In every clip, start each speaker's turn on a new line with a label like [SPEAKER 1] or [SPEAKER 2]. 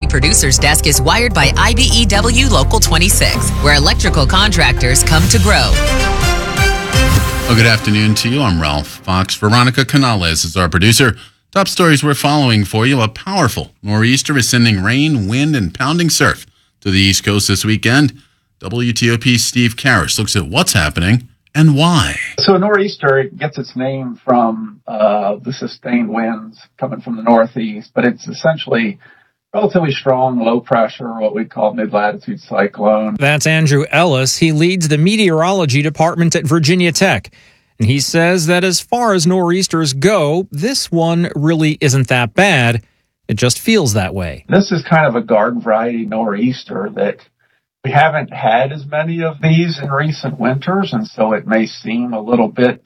[SPEAKER 1] producer's desk is wired by IBEW Local 26, where electrical contractors come to grow.
[SPEAKER 2] Well, good afternoon to you. I'm Ralph Fox. Veronica Canales is our producer. Top stories we're following for you. A powerful nor'easter is sending rain, wind, and pounding surf to the East Coast this weekend. WTOP's Steve Karish looks at what's happening and why.
[SPEAKER 3] So a nor'easter gets its name from the sustained winds coming from the northeast, but it's essentially relatively strong, low pressure, what we call mid-latitude cyclone.
[SPEAKER 4] That's Andrew Ellis. He leads the meteorology department at Virginia Tech. And he says that as far as nor'easters go, this one really isn't that bad. It just feels that way.
[SPEAKER 3] This is kind of a garden variety nor'easter that we haven't had as many of these in recent winters, and so it may seem a little bit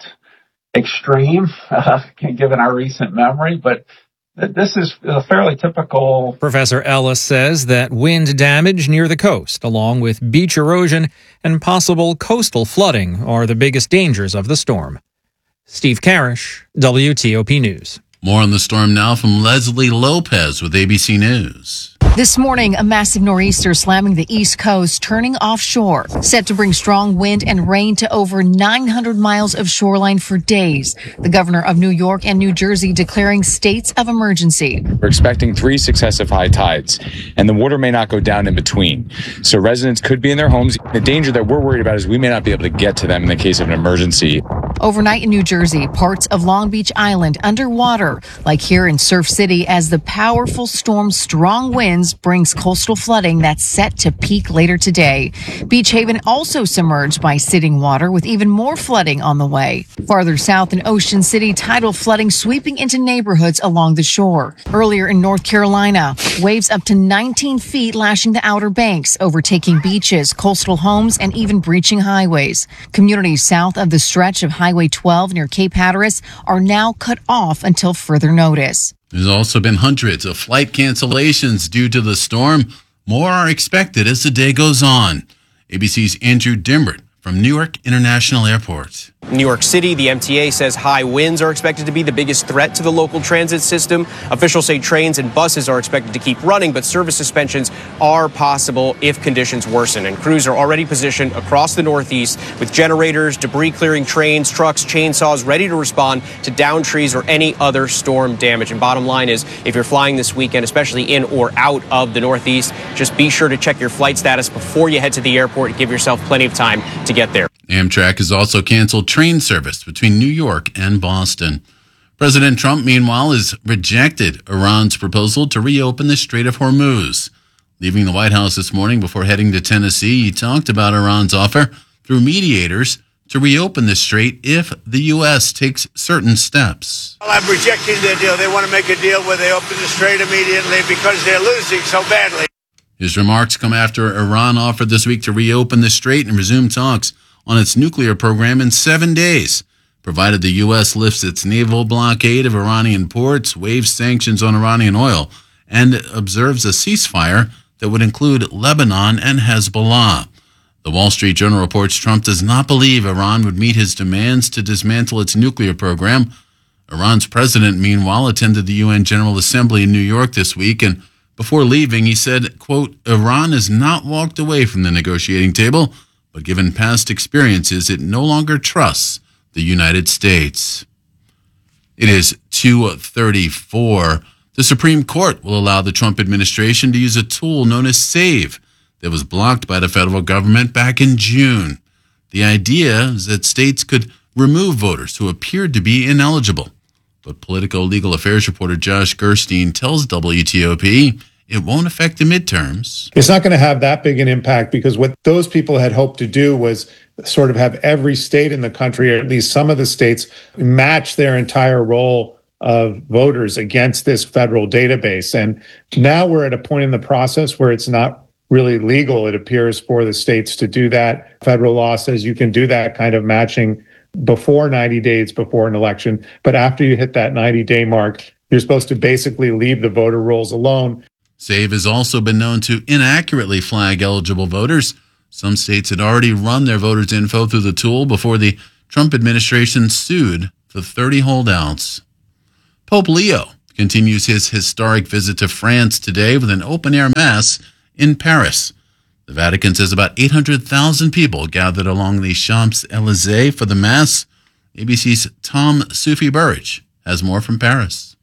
[SPEAKER 3] extreme, given our recent memory, but this is a fairly typical.
[SPEAKER 4] Professor Ellis says that wind damage near the coast, along with beach erosion and possible coastal flooding, are the biggest dangers of the storm. Steve Karish, WTOP News.
[SPEAKER 2] More on the storm now from Leslie Lopez with ABC News.
[SPEAKER 5] This morning, a massive nor'easter slamming the East Coast, turning offshore, set to bring strong wind and rain to over 900 miles of shoreline for days. The governor of New York and New Jersey declaring states of emergency.
[SPEAKER 6] We're expecting 3 successive high tides, and the water may not go down in between. So residents could be in their homes. The danger that we're worried about is we may not be able to get to them in the case of an emergency.
[SPEAKER 5] Overnight in New Jersey, parts of Long Beach Island underwater, like here in Surf City, as the powerful storm's strong winds brings coastal flooding that's set to peak later today. Beach Haven also submerged by sitting water, with even more flooding on the way. Farther south in Ocean City, tidal flooding sweeping into neighborhoods along the shore. Earlier in North Carolina, waves up to 19 feet lashing the Outer Banks, overtaking beaches, coastal homes, and even breaching highways. Communities south of the stretch of Highway 12 near Cape Hatteras are now cut off until further notice.
[SPEAKER 2] There's also been hundreds of flight cancellations due to the storm. More are expected as the day goes on. ABC's Andrew Dimbert from Newark International Airport.
[SPEAKER 7] New York City, the MTA says high winds are expected to be the biggest threat to the local transit system. Officials say trains and buses are expected to keep running, but service suspensions are possible if conditions worsen. And crews are already positioned across the Northeast with generators, debris clearing trains, trucks, chainsaws ready to respond to down trees or any other storm damage. And bottom line is, if you're flying this weekend, especially in or out of the Northeast, just be sure to check your flight status before you head to the airport and give yourself plenty of time to get there.
[SPEAKER 2] Amtrak has also canceled train service between New York and Boston. President Trump, meanwhile, has rejected Iran's proposal to reopen the Strait of Hormuz. Leaving the White House this morning before heading to Tennessee, he talked about Iran's offer through mediators to reopen the strait if the U.S. takes certain steps.
[SPEAKER 8] Well, I'm rejecting their deal. They want to make a deal where they open the strait immediately because they're losing so badly.
[SPEAKER 2] His remarks come after Iran offered this week to reopen the strait and resume talks on its nuclear program in 7 days, provided the U.S. lifts its naval blockade of Iranian ports, waives sanctions on Iranian oil, and observes a ceasefire that would include Lebanon and Hezbollah. The Wall Street Journal reports Trump does not believe Iran would meet his demands to dismantle its nuclear program. Iran's president, meanwhile, attended the UN General Assembly in New York this week, and before leaving, he said, quote, Iran has not walked away from the negotiating table, but given past experiences, it no longer trusts the United States. It is 2:34. The Supreme Court will allow the Trump administration to use a tool known as SAVE that was blocked by the federal government back in June. The idea is that states could remove voters who appeared to be ineligible. But Politico legal affairs reporter Josh Gerstein tells WTOP it won't affect the midterms.
[SPEAKER 9] It's not going to have that big an impact because what those people had hoped to do was sort of have every state in the country, or at least some of the states, match their entire roll of voters against this federal database. And now we're at a point in the process where it's not really legal, it appears, for the states to do that. Federal law says you can do that kind of matching before 90 days before an election. But after you hit that 90-day mark, you're supposed to basically leave the voter rolls alone.
[SPEAKER 2] SAVE has also been known to inaccurately flag eligible voters. Some states had already run their voters' info through the tool before the Trump administration sued the 30 holdouts. Pope Leo continues his historic visit to France today with an open-air mass in Paris. The Vatican says about 800,000 people gathered along the Champs-Élysées for the mass. ABC's Tom Sufi-Burridge has more from Paris.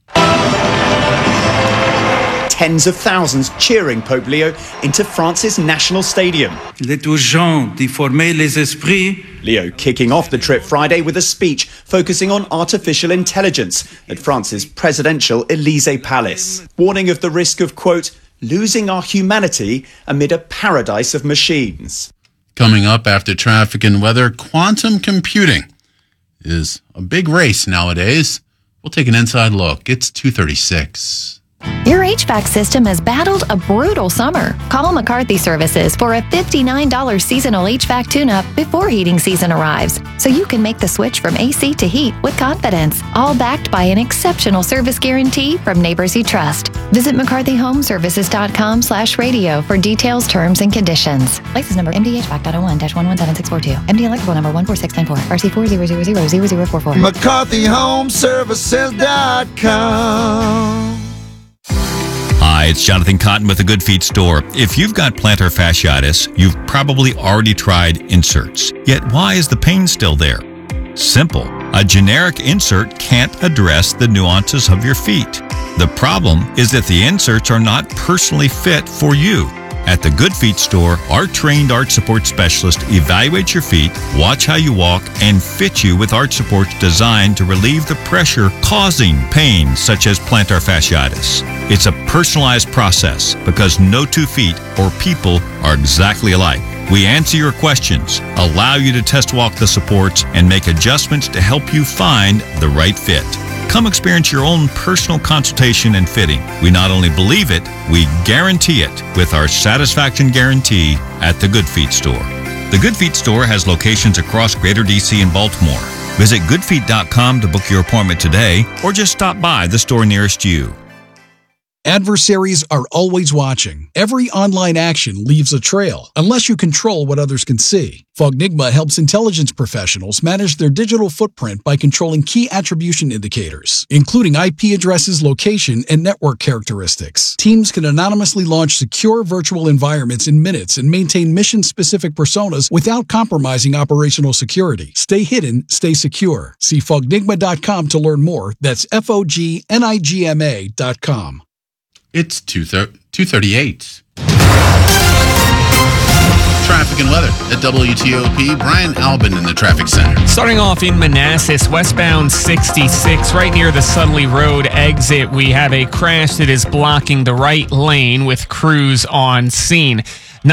[SPEAKER 10] Tens of thousands cheering Pope Leo into France's national stadium.
[SPEAKER 11] Il est urgent d'y former les esprits.
[SPEAKER 10] Leo kicking off the trip Friday with a speech focusing on artificial intelligence at France's presidential Élysée Palace, warning of the risk of, quote, losing our humanity amid a paradise of machines.
[SPEAKER 2] Coming up after traffic and weather, quantum computing is a big race nowadays. We'll take an inside look. It's 2:36.
[SPEAKER 12] Your HVAC system has battled a brutal summer. Call McCarthy Services for a $59 seasonal HVAC tune-up before heating season arrives, so you can make the switch from AC to heat with confidence, all backed by an exceptional service guarantee from neighbors you trust. Visit McCarthyHomeservices.com/radio for details, terms, and conditions. License number MDHVAC.01-117642. MD electrical number 14694. RC40000044.
[SPEAKER 13] McCarthyHomeservices.com.
[SPEAKER 14] Hi, it's Jonathan Cotton with the Good Feet Store. If you've got plantar fasciitis, you've probably already tried inserts. Yet why is the pain still there? Simple. A generic insert can't address the nuances of your feet. The problem is that the inserts are not personally fit for you. At the Good Feet Store, our trained arch support specialist evaluates your feet, watch how you walk, and fit you with arch supports designed to relieve the pressure causing pain such as plantar fasciitis. It's a personalized process because no two feet or people are exactly alike. We answer your questions, allow you to test walk the supports, and make adjustments to help you find the right fit. Come experience your own personal consultation and fitting. We not only believe it, we guarantee it with our satisfaction guarantee at the Good Feet Store. The Good Feet Store has locations across Greater DC and Baltimore. Visit goodfeet.com to book your appointment today or just stop by the store nearest you.
[SPEAKER 15] Adversaries are always watching. Every online action leaves a trail, unless you control what others can see. Fognigma helps intelligence professionals manage their digital footprint by controlling key attribution indicators, including IP addresses, location, and network characteristics. Teams can anonymously launch secure virtual environments in minutes and maintain mission-specific personas without compromising operational security. Stay hidden, stay secure. See Fognigma.com to learn more. That's FOGNIGMA.com.
[SPEAKER 2] It's 2:38. Traffic and weather at WTOP. Brian Albin in the traffic center.
[SPEAKER 4] Starting off in Manassas, westbound 66, right near the Sudley Road exit, we have a crash that is blocking the right lane with crews on scene.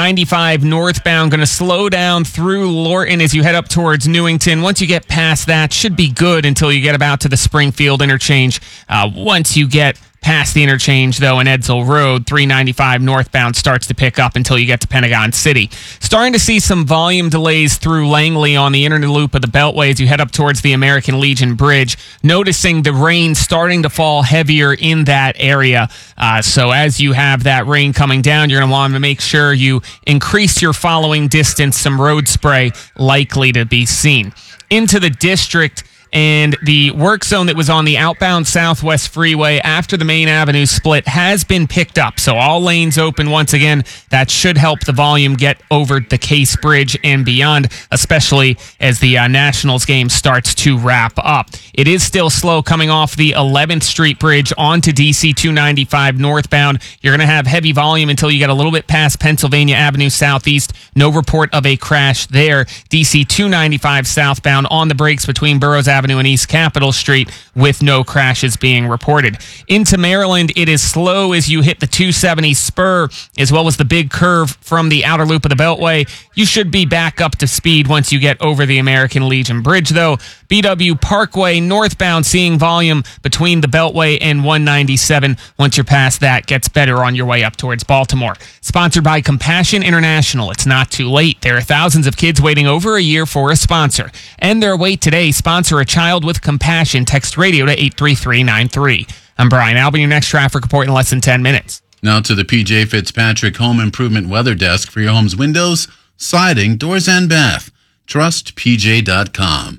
[SPEAKER 4] 95 northbound, going to slow down through Lorton as you head up towards Newington. Once you get past that, should be good until you get about to the Springfield interchange. Once you get past the interchange, though, in Edsall Road, 395 northbound starts to pick up until you get to Pentagon City. Starting to see some volume delays through Langley on the inner loop of the Beltway as you head up towards the American Legion Bridge. Noticing the rain starting to fall heavier in that area. So as you have that rain coming down, you're going to want to make sure you increase your following distance. Some road spray likely to be seen. Into the district, and the work zone that was on the outbound Southwest Freeway after the Main Avenue split has been picked up. So all lanes open once again. That should help the volume get over the Case Bridge and beyond, especially as the Nationals game starts to wrap up. It is still slow coming off the 11th Street Bridge onto DC 295 northbound. You're going to have heavy volume until you get a little bit past Pennsylvania Avenue Southeast. No report of a crash there. DC 295 southbound on the brakes between Burroughs Avenue and East Capitol Street with no crashes being reported. Into Maryland, it is slow as you hit the 270 spur as well as the big curve from the outer loop of the Beltway. You should be back up to speed once you get over the American Legion Bridge, though. BW Parkway northbound seeing volume between the Beltway and 197. Once you're past that, gets better on your way up towards Baltimore. Sponsored by Compassion International. It's not too late. There are thousands of kids waiting over a year for a sponsor. End their wait today. Sponsor a child with compassion. Text radio to 83393. I'm Brian Albin. Your next traffic report in less than 10 minutes.
[SPEAKER 2] Now to the PJ Fitzpatrick Home Improvement Weather Desk for your home's windows, siding, doors, and bath. Trust PJ.com.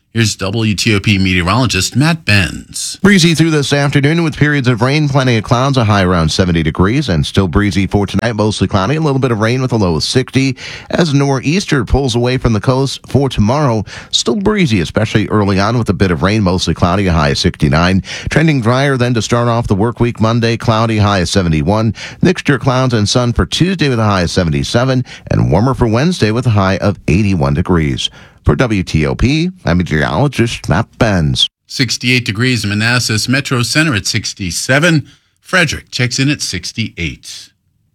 [SPEAKER 2] Here's WTOP meteorologist Matt Benz.
[SPEAKER 16] Breezy through this afternoon with periods of rain, plenty of clouds, a high around 70 degrees, and still breezy for tonight, mostly cloudy, a little bit of rain with a low of 60. As nor'easter pulls away from the coast for tomorrow, still breezy, especially early on with a bit of rain, mostly cloudy, a high of 69. Trending drier then to start off the work week Monday, cloudy, high of 71. Mixture of clouds and sun for Tuesday with a high of 77, and warmer for Wednesday with a high of 81 degrees. For WTOP, I'm meteorologist Matt Benz.
[SPEAKER 2] 68 degrees in Manassas, Metro Center at 67. Frederick checks in at 68.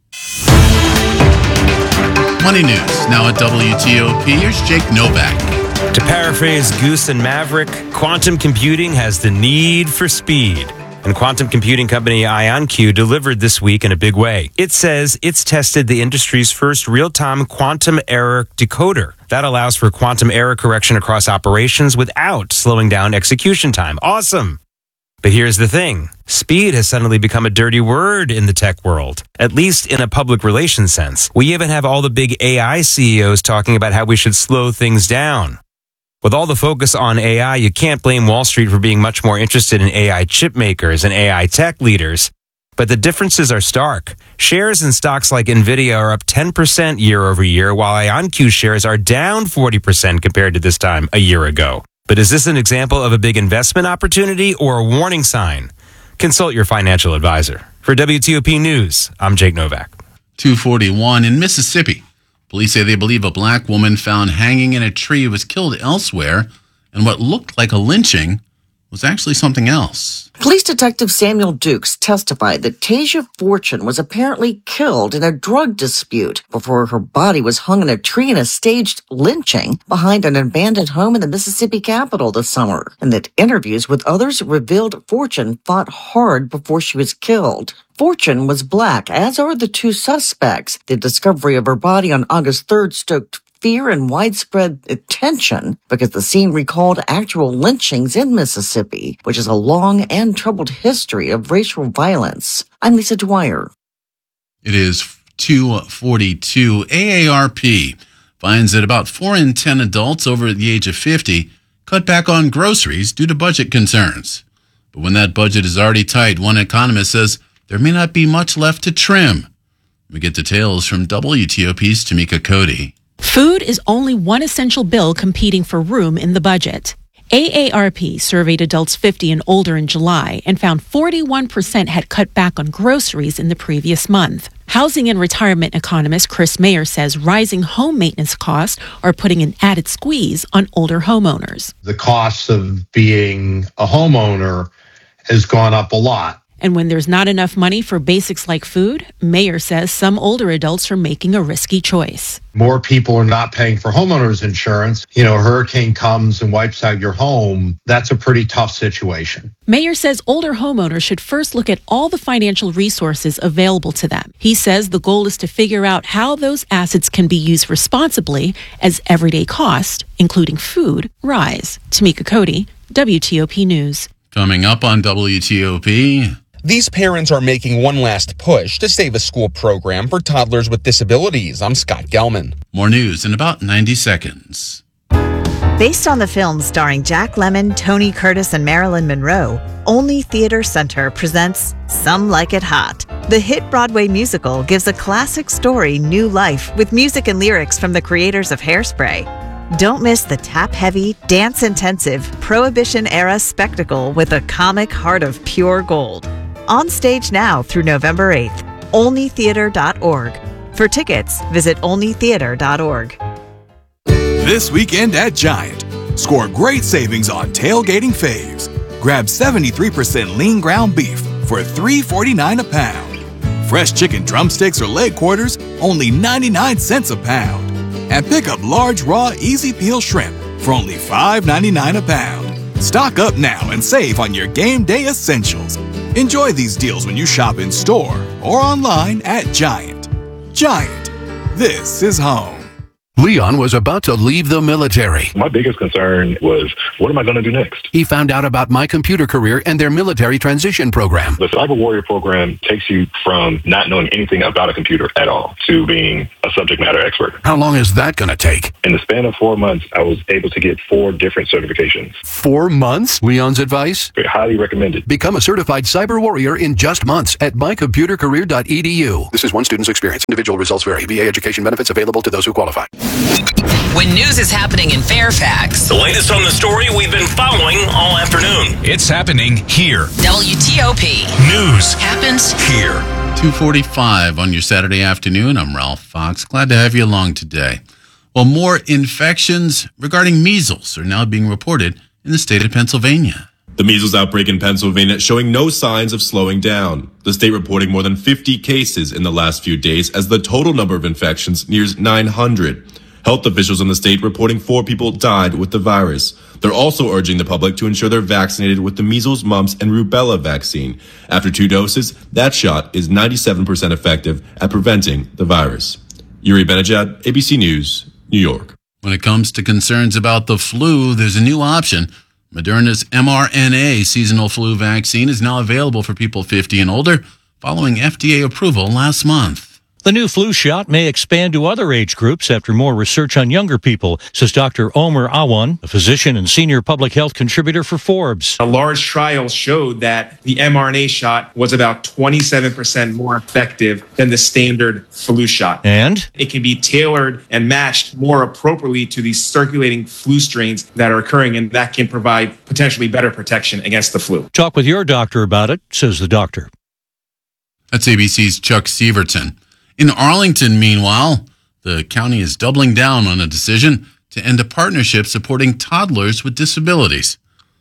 [SPEAKER 2] Money news now at WTOP. Here's Jake Novak.
[SPEAKER 17] To paraphrase Goose and Maverick, quantum computing has the need for speed. And quantum computing company IonQ delivered this week in a big way. It says it's tested the industry's first real-time quantum error decoder. That allows for quantum error correction across operations without slowing down execution time. Awesome! But here's the thing. Speed has suddenly become a dirty word in the tech world, at least in a public relations sense. We even have all the big AI CEOs talking about how we should slow things down. With all the focus on AI, you can't blame Wall Street for being much more interested in AI chip makers and AI tech leaders. But the differences are stark. Shares in stocks like NVIDIA are up 10% year over year, while IonQ shares are down 40% compared to this time a year ago. But is this an example of a big investment opportunity or a warning sign? Consult your financial advisor. For WTOP News, I'm Jake Novak.
[SPEAKER 2] 2:41 in Mississippi. Police say they believe a black woman found hanging in a tree was killed elsewhere, and what looked like a lynching was actually something else.
[SPEAKER 18] Police Detective Samuel Dukes testified that Tasia Fortune was apparently killed in a drug dispute before her body was hung in a tree in a staged lynching behind an abandoned home in the Mississippi capital this summer, and that interviews with others revealed Fortune fought hard before she was killed. Fortune was black, as are the two suspects. The discovery of her body on August 3rd stoked fear and widespread attention because the scene recalled actual lynchings in Mississippi, which is a long and troubled history of racial violence. I'm Lisa Dwyer.
[SPEAKER 2] It is 2:42. AARP finds that about 4 in 10 adults over the age of 50 cut back on groceries due to budget concerns. But when that budget is already tight, one economist says there may not be much left to trim. We get details from WTOP's Tamika Cody.
[SPEAKER 19] Food is only one essential bill competing for room in the budget. AARP surveyed adults 50 and older in July and found 41% had cut back on groceries in the previous month. Housing and retirement economist Chris Mayer says rising home maintenance costs are putting an added squeeze on older homeowners.
[SPEAKER 20] The cost of being a homeowner has gone up a lot.
[SPEAKER 19] And when there's not enough money for basics like food, Mayer says some older adults are making a risky choice.
[SPEAKER 20] More people are not paying for homeowners insurance. A hurricane comes and wipes out your home. That's a pretty tough situation.
[SPEAKER 19] Mayer says older homeowners should first look at all the financial resources available to them. He says the goal is to figure out how those assets can be used responsibly as everyday costs, including food, rise. Tamika Cody, WTOP News.
[SPEAKER 2] Coming up on WTOP.
[SPEAKER 21] These parents are making one last push to save a school program for toddlers with disabilities. I'm Scott Gelman.
[SPEAKER 2] More news in about 90 seconds.
[SPEAKER 22] Based on the film starring Jack Lemmon, Tony Curtis, and Marilyn Monroe, Olney Theater Center presents Some Like It Hot. The hit Broadway musical gives a classic story new life with music and lyrics from the creators of Hairspray. Don't miss the tap-heavy, dance-intensive, Prohibition-era spectacle with a comic heart of pure gold. On stage now through November 8th. olneytheater.org. For tickets, visit olneytheater.org.
[SPEAKER 23] This weekend at Giant, score great savings on tailgating faves. Grab 73% lean ground beef for $3.49 a pound. Fresh chicken drumsticks or leg quarters, only 99 cents a pound. And pick up large raw easy peel shrimp for only $5.99 a pound. Stock up now and save on your game day essentials. Enjoy these deals when you shop in store or online at Giant. Giant, this is home.
[SPEAKER 1] Leon was about to leave the military.
[SPEAKER 3] My biggest concern was, what am I going to do next?
[SPEAKER 1] He found out about My Computer Career and their military transition program.
[SPEAKER 3] The Cyber Warrior program takes you from not knowing anything about a computer at all to being a subject matter expert.
[SPEAKER 1] How long is that going to take?
[SPEAKER 3] In the span of 4 months, I was able to get 4 different certifications.
[SPEAKER 1] 4 months? Leon's advice?
[SPEAKER 3] Highly recommended.
[SPEAKER 1] Become a certified cyber warrior in just months at mycomputercareer.edu. This is one student's experience. Individual results vary. VA education benefits available to those who qualify.
[SPEAKER 6] When news is happening in Fairfax,
[SPEAKER 24] the latest on the story we've been following all afternoon.
[SPEAKER 23] It's happening here.
[SPEAKER 6] WTOP.
[SPEAKER 24] News
[SPEAKER 6] happens
[SPEAKER 24] here.
[SPEAKER 2] 2:45 on your Saturday afternoon. I'm Ralph Fox. Glad to have you along today. Well, more infections regarding measles are now being reported in the state of Pennsylvania.
[SPEAKER 25] The measles outbreak in Pennsylvania showing no signs of slowing down. The state reporting more than 50 cases in the last few days as the total number of infections nears 900. Health officials in the state reporting 4 people died with the virus. They're also urging the public to ensure they're vaccinated with the measles, mumps, and rubella vaccine. After 2 doses, that shot is 97% effective at preventing the virus. Yuri Benajad, ABC News, New York.
[SPEAKER 2] When it comes to concerns about the flu, there's a new option. Moderna's mRNA seasonal flu vaccine is now available for people 50 and older, following FDA approval last month.
[SPEAKER 26] The new flu shot may expand to other age groups after more research on younger people, says Dr. Omer Awan, a physician and senior public health contributor for Forbes.
[SPEAKER 27] A large trial showed that the mRNA shot was about 27% more effective than the standard flu shot.
[SPEAKER 26] And
[SPEAKER 27] it can be tailored and matched more appropriately to the circulating flu strains that are occurring, and that can provide potentially better protection against the flu.
[SPEAKER 26] Talk with your doctor about it, says the doctor.
[SPEAKER 2] That's ABC's Chuck Severson. In Arlington, meanwhile, the county is doubling down on a decision to end a partnership supporting toddlers with disabilities.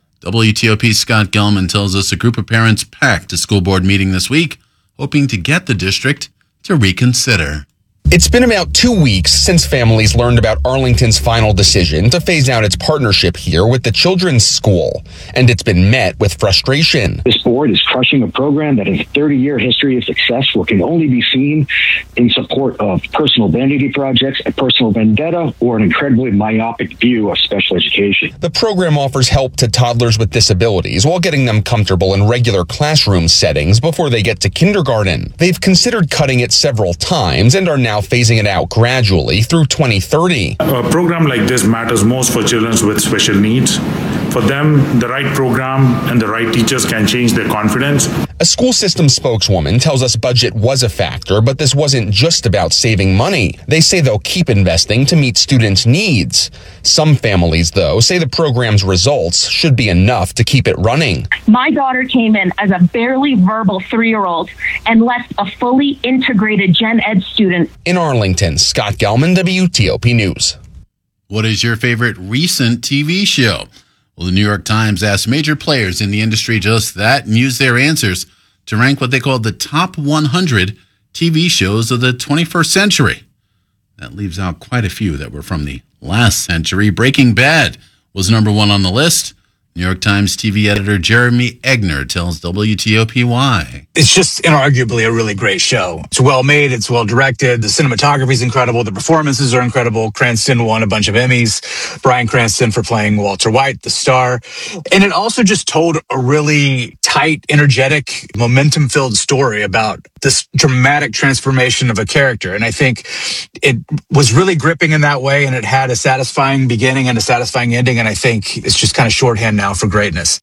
[SPEAKER 2] WTOP's Scott Gelman tells us a group of parents packed a school board meeting this week, hoping to get the district to reconsider.
[SPEAKER 21] It's been about 2 weeks since families learned about Arlington's final decision to phase out its partnership here with the children's school, and it's been met with frustration.
[SPEAKER 28] This board is crushing a program that has a 30-year history of success, what can only be seen in support of personal vanity projects, a personal vendetta, or an incredibly myopic view of special education.
[SPEAKER 21] The program offers help to toddlers with disabilities while getting them comfortable in regular classroom settings before they get to kindergarten. They've considered cutting it several times and are now phasing it out gradually through 2030.
[SPEAKER 29] A program like this matters most for children with special needs. For them, the right program and the right teachers can change their confidence.
[SPEAKER 21] A school system spokeswoman tells us budget was a factor, but this wasn't just about saving money. They say they'll keep investing to meet students' needs. Some families, though, say the program's results should be enough to keep it running.
[SPEAKER 30] My daughter came in as a barely verbal 3-year-old and left a fully integrated gen ed student.
[SPEAKER 21] In Arlington, Scott Gelman, WTOP News.
[SPEAKER 2] What is your favorite recent TV show? Well, the New York Times asked major players in the industry just that and used their answers to rank what they called the top 100 TV shows of the 21st century. That leaves out quite a few that were from the last century. Breaking Bad was number 1 on the list. New York Times TV editor Jeremy Egner tells WTOP why.
[SPEAKER 31] It's just inarguably a really great show. It's well made, it's well directed, the cinematography is incredible, the performances are incredible. Cranston won a bunch of Emmys. Bryan Cranston for playing Walter White, the star. And it also just told a really tight, energetic, momentum-filled story about this dramatic transformation of a character. And I think it was really gripping in that way, and it had a satisfying beginning and a satisfying ending, and I think it's just kind of shorthand now for greatness.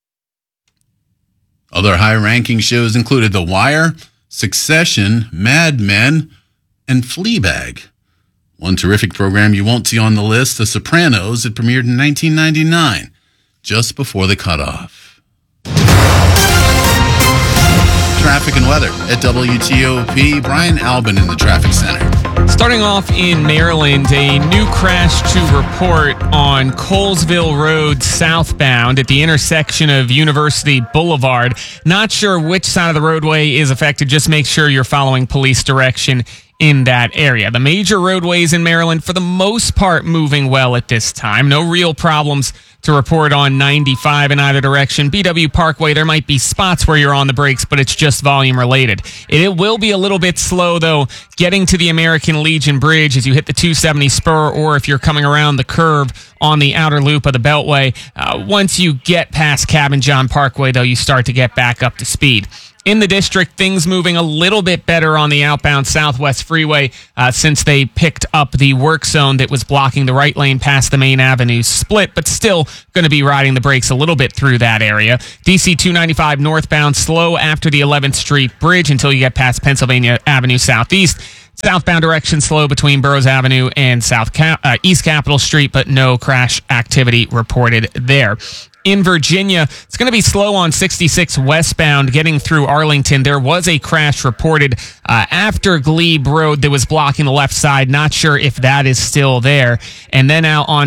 [SPEAKER 2] Other high-ranking shows included The Wire, Succession, Mad Men, and Fleabag. One terrific program you won't see on the list, The Sopranos. It premiered in 1999, just before the cutoff. Traffic and weather at WTOP. Brian Albin in the traffic center.
[SPEAKER 32] Starting off in Maryland, a new crash to report on Colesville Road southbound at the intersection of University Boulevard. Not sure which side of the roadway is affected. Just make sure you're following police direction in that area. The major roadways in Maryland, for the most part, moving well at this time. No real problems to report on 95 in either direction. BW Parkway, there might be spots where you're on the brakes, but it's just volume related. It will be a little bit slow, though, getting to the American Legion Bridge as you hit the 270 spur, or if you're coming around the curve on the outer loop of the Beltway. Once you get past Cabin John Parkway, though, you start to get back up to speed. In the district, things moving a little bit better on the outbound Southwest Freeway since they picked up the work zone that was blocking the right lane past the Main Avenue split, but still going to be riding the brakes a little bit through that area. DC 295 northbound slow after the 11th Street Bridge until you get past Pennsylvania Avenue Southeast. Southbound direction slow between Burroughs Avenue and East Capitol Street, but no crash activity reported there. In Virginia, it's going to be slow on 66 westbound getting through Arlington. There was a crash reported after Glebe Road that was blocking the left side. Not sure if that is still there. And then out on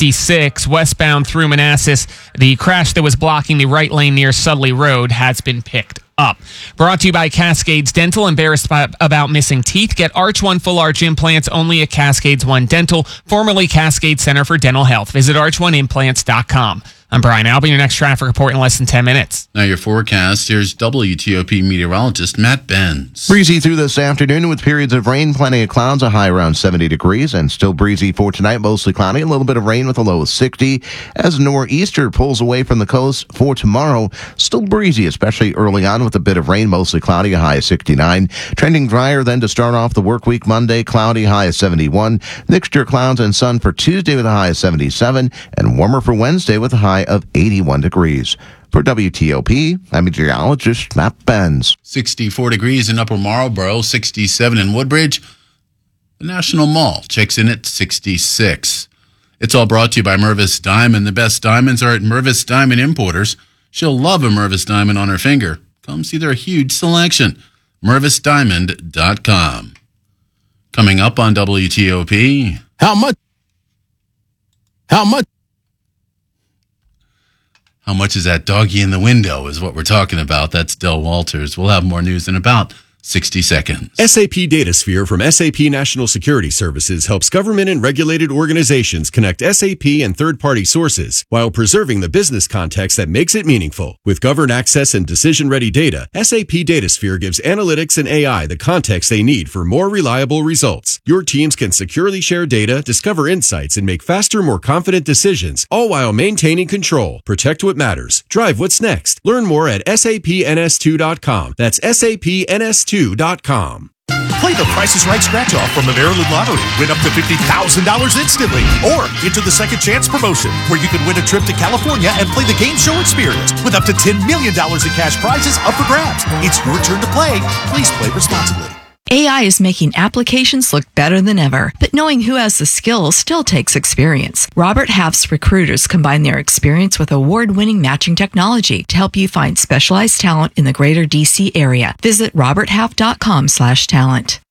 [SPEAKER 32] 66 westbound through Manassas, the crash that was blocking the right lane near Sudley Road has been picked up. Brought to you by Cascades Dental. Embarrassed about missing teeth? Get Arch One full arch implants only at Cascades One Dental, formerly Cascade Center for Dental Health. Visit arch1implants.com. I'm Brian Albion, your next traffic report in less than 10 minutes.
[SPEAKER 2] Now your forecast. Here's WTOP meteorologist Matt Benz.
[SPEAKER 4] Breezy through this afternoon with periods of rain, plenty of clouds, a high around 70 degrees, and still breezy for tonight, mostly cloudy, a little bit of rain with a low of 60. As nor'easter pulls away from the coast for tomorrow, still breezy, especially early on with a bit of rain, mostly cloudy, a high of 69. Trending drier then to start off the work week Monday, cloudy, high of 71. Mixture clouds and sun for Tuesday with a high of 77, and warmer for Wednesday with a high of 81 degrees. For WTOP, I'm meteorologist Matt Benz.
[SPEAKER 2] 64 degrees in Upper Marlboro, 67 in Woodbridge. The National Mall checks in at 66. It's all brought to you by Mervis Diamond. The best diamonds are at Mervis Diamond Importers. She'll love a Mervis Diamond on her finger. Come see their huge selection. MervisDiamond.com. Coming up on WTOP. How much is that doggy in the window is what we're talking about. That's Del Walters. We'll have more news in about 60 seconds.
[SPEAKER 5] SAP DataSphere from SAP National Security Services helps government and regulated organizations connect SAP and third-party sources while preserving the business context that makes it meaningful. With governed access and decision-ready data, SAP DataSphere gives analytics and AI the context they need for more reliable results. Your teams can securely share data, discover insights, and make faster, more confident decisions, all while maintaining control. Protect what matters. Drive what's next. Learn more at sapns2.com. That's sapns2.com.
[SPEAKER 7] Play the Price is Right scratch-off from the Maryland Lottery. Win up to $50,000 instantly. Or enter the Second Chance promotion, where you can win a trip to California and play the game show experience with up to $10 million in cash prizes up for grabs. It's your turn to play. Please play responsibly.
[SPEAKER 8] AI is making applications look better than ever, but knowing who has the skills still takes experience. Robert Half's recruiters combine their experience with award-winning matching technology to help you find specialized talent in the greater DC area. Visit roberthalf.com/talent.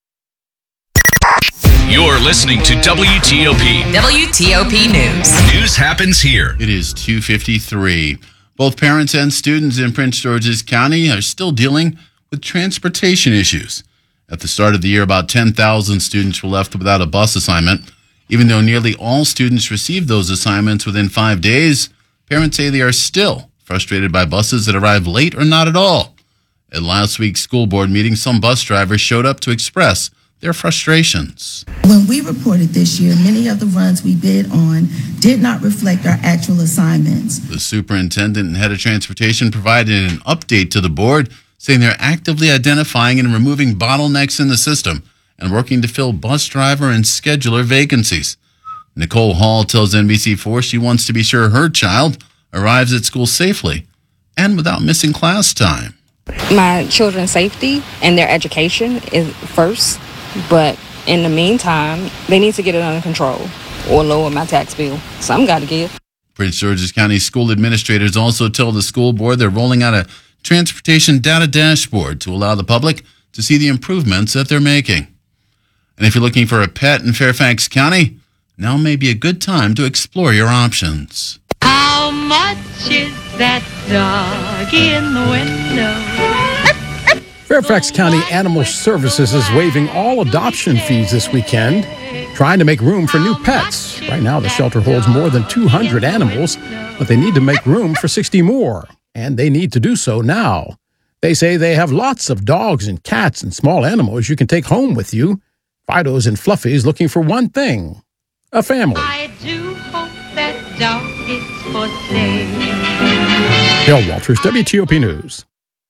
[SPEAKER 9] You're listening to WTOP.
[SPEAKER 6] WTOP News.
[SPEAKER 9] News happens here.
[SPEAKER 2] It is 2:53. Both parents and students in Prince George's County are still dealing with transportation issues. At the start of the year, about 10,000 students were left without a bus assignment. Even though nearly all students received those assignments within 5 days, parents say they are still frustrated by buses that arrive late or not at all. At last week's school board meeting, some bus drivers showed up to express their frustrations.
[SPEAKER 10] When we reported this year, many of the runs we bid on did not reflect our actual assignments.
[SPEAKER 2] The superintendent and head of transportation provided an update to the board, saying they're actively identifying and removing bottlenecks in the system and working to fill bus driver and scheduler vacancies. Nicole Hall tells NBC4 she wants to be sure her child arrives at school safely and without missing class time.
[SPEAKER 11] My children's safety and their education is first, but in the meantime, they need to get it under control or lower my tax bill. Some got to give.
[SPEAKER 2] Prince George's County school administrators also tell the school board they're rolling out a transportation data dashboard to allow the public to see the improvements that they're making. And if you're looking for a pet in Fairfax County, now may be a good time to explore your options.
[SPEAKER 12] How much is that dog in the window?
[SPEAKER 1] Fairfax County Animal Services is waiving all adoption fees this weekend, trying to make room for new pets. Right now, the shelter holds more than 200 animals, but they need to make room for 60 more, and they need to do so now. They say they have lots of dogs and cats and small animals you can take home with you. Fido's and Fluffy's looking for one thing: a family.
[SPEAKER 3] I do hope that dog is for sale.
[SPEAKER 1] Bill Walters, WTOP News.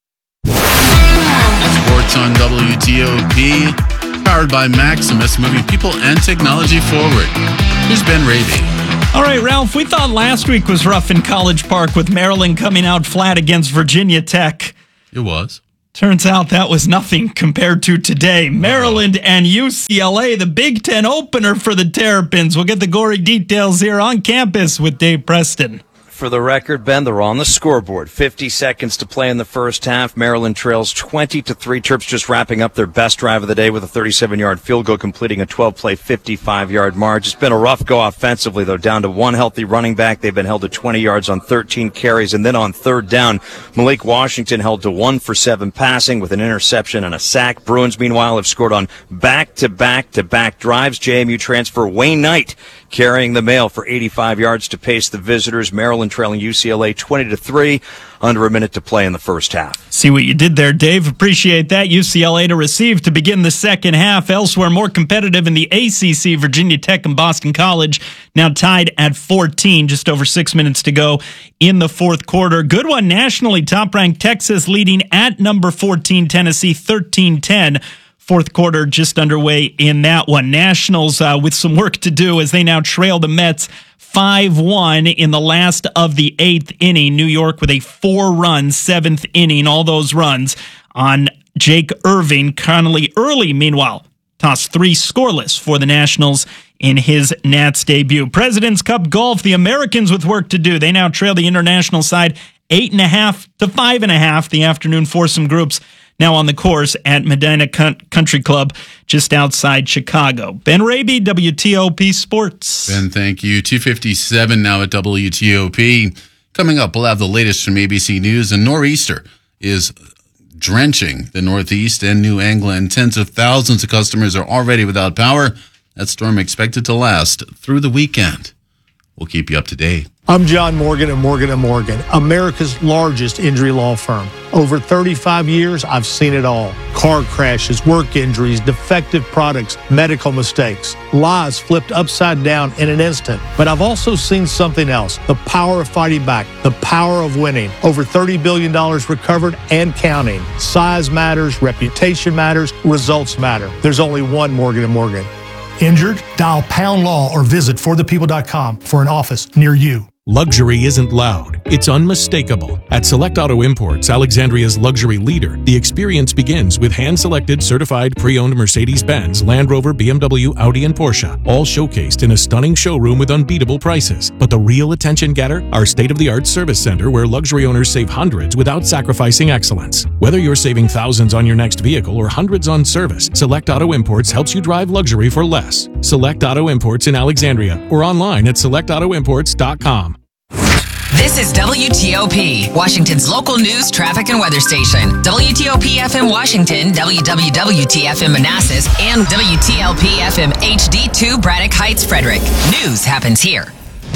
[SPEAKER 2] Sports on WTOP, powered by Maximus, moving people and technology forward. Here's Ben Raby.
[SPEAKER 12] All right, Ralph, we thought last week was rough in College Park with Maryland coming out flat against Virginia Tech.
[SPEAKER 2] It was.
[SPEAKER 12] Turns out that was nothing compared to today. Maryland and UCLA, the Big Ten opener for the Terrapins. We'll get the gory details here on campus with Dave Preston.
[SPEAKER 13] For the record, Ben, they're on the scoreboard. 50 seconds to play in the first half. Maryland trails 20-3. Terps just wrapping up their best drive of the day with a 37-yard field goal, completing a 12-play, 55-yard march. It's been a rough go offensively, though, down to one healthy running back. They've been held to 20 yards on 13 carries. And then on third down, Malik Washington held to 1 for 7 passing with an interception and a sack. Bruins, meanwhile, have scored on back-to-back-to-back drives. JMU transfer Wayne Knight carrying the mail for 85 yards to pace the visitors. Maryland trailing UCLA 20-3, under a minute to play in the first half.
[SPEAKER 12] See what you did there, Dave. Appreciate that. UCLA to receive to begin the second half. Elsewhere, more competitive in the ACC, Virginia Tech and Boston College now tied at 14, just over 6 minutes to go in the fourth quarter. Good one nationally. Top-ranked Texas leading at number 14, Tennessee 13-10. Fourth quarter just underway in that one. Nationals with some work to do as they now trail the Mets 5-1 in the last of the eighth inning. New York with a 4-run seventh inning. All those runs on Jake Irving. Connolly Early, meanwhile, tossed 3 scoreless for the Nationals in his Nats debut. President's Cup Golf, the Americans with work to do. They now trail the international side 8.5 to 5.5. The afternoon foursome groups now on the course at Medina Country Club just outside Chicago. Ben Raby, WTOP Sports.
[SPEAKER 2] Ben, thank you. 2:57 now at WTOP. Coming up, we'll have the latest from ABC News. A nor'easter is drenching the Northeast and New England. Tens of thousands of customers are already without power. That storm expected to last through the weekend. We'll keep you up to date.
[SPEAKER 14] I'm John Morgan at Morgan & Morgan, America's largest injury law firm. Over 35 years, I've seen it all. Car crashes, work injuries, defective products, medical mistakes, lives flipped upside down in an instant. But I've also seen something else, the power of fighting back, the power of winning. Over $30 billion recovered and counting. Size matters, reputation matters, results matter. There's only one Morgan & Morgan.
[SPEAKER 15] Injured? Dial Pound Law or visit forthepeople.com for an office near you.
[SPEAKER 16] Luxury isn't loud, it's unmistakable. At Select Auto Imports, Alexandria's luxury leader, the experience begins with hand-selected certified pre-owned Mercedes-Benz, Land Rover, BMW, Audi, and Porsche, all showcased in a stunning showroom with unbeatable prices. But the real attention getter? Our state-of-the-art service center where luxury owners save hundreds without sacrificing excellence. Whether you're saving thousands on your next vehicle or hundreds on service, Select Auto Imports helps you drive luxury for less. Select Auto Imports in Alexandria or online at selectautoimports.com.
[SPEAKER 6] This is WTOP, Washington's local news, traffic, and weather station. WTOP FM Washington, WWWT-FM Manassas, and WTLP-FM HD2 Braddock Heights, Frederick. News happens here.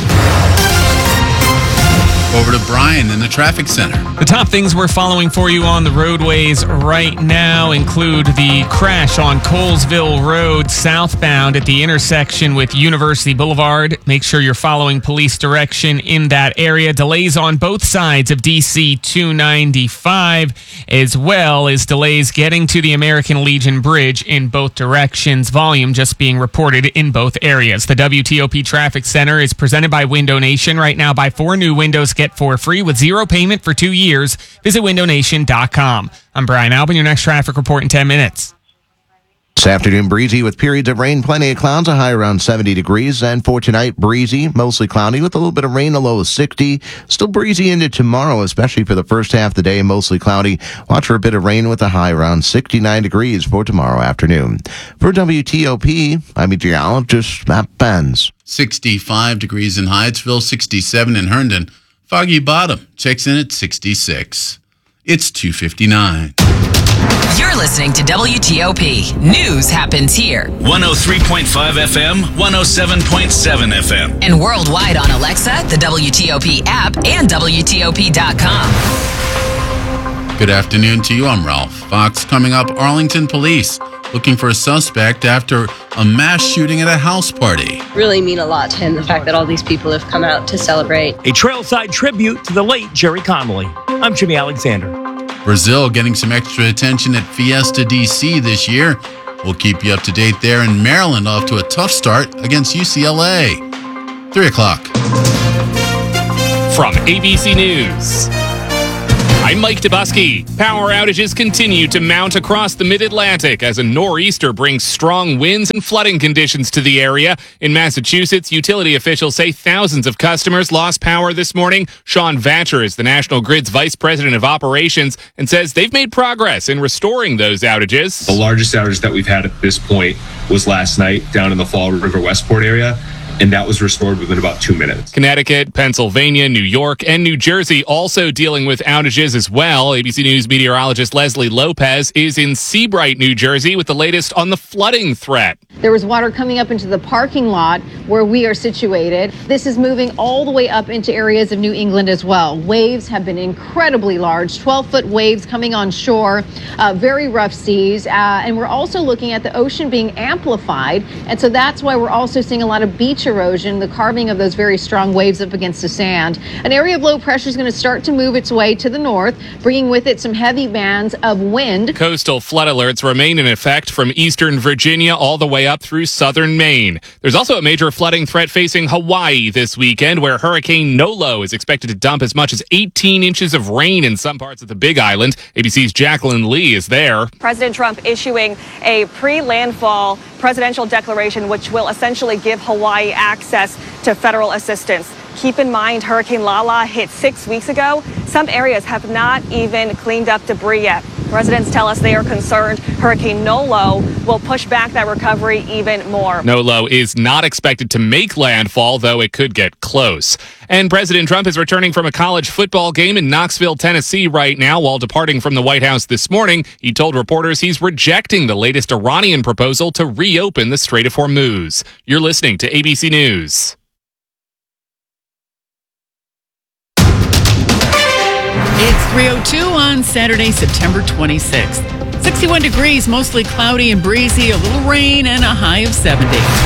[SPEAKER 2] Over to Brian in the traffic center.
[SPEAKER 32] The top things we're following for you on the roadways right now include the crash on Colesville Road southbound at the intersection with University Boulevard. Make sure you're following police direction in that area. Delays on both sides of DC 295, as well as delays getting to the American Legion Bridge in both directions. Volume just being reported in both areas. The WTOP Traffic Center is presented by Window Nation. Right now, buy 4 new windows, get 4 free with 0 payment for 2 years. Visit windownation.com. I'm Brian Albin, your next traffic report in 10 minutes.
[SPEAKER 4] This afternoon, breezy with periods of rain, plenty of clouds, a high around 70 degrees. And for tonight, breezy, mostly cloudy with a little bit of rain, a low of 60. Still breezy into tomorrow, especially for the first half of the day, mostly cloudy. Watch for a bit of rain with a high around 69 degrees for tomorrow afternoon. For WTOP, I'm meteorologist Matt Benz.
[SPEAKER 2] 65 degrees in Hyattsville, 67 in Herndon. Foggy Bottom checks in at 66. It's 2:59.
[SPEAKER 6] You're listening to WTOP. News happens here.
[SPEAKER 9] 103.5 FM, 107.7 FM.
[SPEAKER 6] And worldwide on Alexa, the WTOP app, and WTOP.com.
[SPEAKER 2] Good afternoon to you. I'm Ralph Fox. Coming up, Arlington police looking for a suspect after a mass shooting at a house party.
[SPEAKER 17] Really mean a lot to him, the fact that all these people have come out to celebrate.
[SPEAKER 18] A trailside tribute to the late Jerry Connolly. I'm Jimmy Alexander.
[SPEAKER 2] Brazil getting some extra attention at Fiesta DC this year. We'll keep you up to date there. And Maryland off to a tough start against UCLA. 3 o'clock.
[SPEAKER 19] From ABC News, I'm Mike Dubusky. Power outages continue to mount across the mid-Atlantic as a nor'easter brings strong winds and flooding conditions to the area. In Massachusetts, utility officials say thousands of customers lost power this morning. Sean Vatcher is the National Grid's vice president of operations and says they've made progress in restoring those outages.
[SPEAKER 20] The largest outage that we've had at this point was last night down in the Fall River Westport area, and that was restored within about 2 minutes.
[SPEAKER 19] Connecticut, Pennsylvania, New York, and New Jersey also dealing with outages as well. ABC News meteorologist Leslie Lopez is in Seabright, New Jersey, with the latest on the flooding threat.
[SPEAKER 22] There was water coming up into the parking lot where we are situated. This is moving all the way up into areas of New England as well. Waves have been incredibly large, 12-foot waves coming on shore, very rough seas. And we're also looking at the ocean being amplified. And so that's why we're also seeing a lot of beach erosion, the carving of those very strong waves up against the sand. An area of low pressure is going to start to move its way to the north, bringing with it some heavy bands of wind.
[SPEAKER 19] Coastal flood alerts remain in effect from eastern Virginia all the way up through southern Maine. There's also a major flooding threat facing Hawaii this weekend, where Hurricane Nolo is expected to dump as much as 18 inches of rain in some parts of the Big Island. ABC's Jacqueline Lee is there.
[SPEAKER 23] President Trump issuing a pre-landfall presidential declaration, which will essentially give Hawaii access to federal assistance. Keep in mind, Hurricane Lala hit 6 weeks ago. Some areas have not even cleaned up debris yet. Residents tell us they are concerned Hurricane Nolo will push back that recovery even more.
[SPEAKER 19] Nolo is not expected to make landfall, though it could get close. And President Trump is returning from a college football game in Knoxville, Tennessee right now. While departing from the White House this morning, he told reporters he's rejecting the latest Iranian proposal to reopen the Strait of Hormuz. You're listening to ABC News.
[SPEAKER 24] It's 3:02 on Saturday, September 26th. 61 degrees, mostly cloudy and breezy, a little rain, and a high of 70.